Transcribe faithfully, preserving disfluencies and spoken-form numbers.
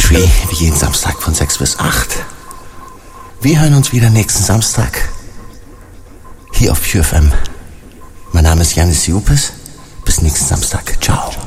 Poetry, wie jeden Samstag von sechs bis acht. Wir hören uns wieder nächsten Samstag hier auf Pure F M. Mein Name ist Janis Jupes. Bis nächsten Samstag. Ciao.